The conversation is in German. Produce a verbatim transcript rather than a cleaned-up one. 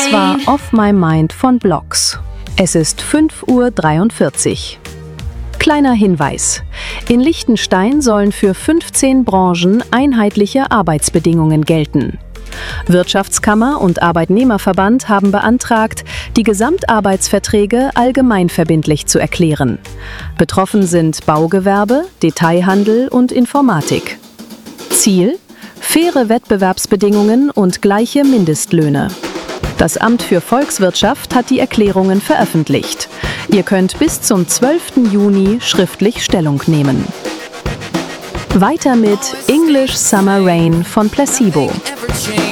Das war Off My Mind von Blocks. Es ist fünf Uhr dreiundvierzig. Kleiner Hinweis: In Liechtenstein sollen für fünfzehn Branchen einheitliche Arbeitsbedingungen gelten. Wirtschaftskammer und Arbeitnehmerverband haben beantragt, die Gesamtarbeitsverträge allgemeinverbindlich zu erklären. Betroffen sind Baugewerbe, Detailhandel und Informatik. Ziel: faire Wettbewerbsbedingungen und gleiche Mindestlöhne. Das Amt für Volkswirtschaft hat die Erklärungen veröffentlicht. Ihr könnt bis zum zwölften Juni schriftlich Stellung nehmen. Weiter mit English Summer Rain von Placebo.